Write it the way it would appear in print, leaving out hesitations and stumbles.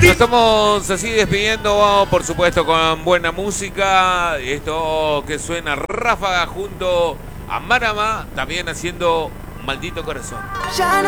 estamos así despidiendo, por supuesto, con buena música. Esto que suena Ráfaga junto a Marama, también haciendo Maldito Corazón.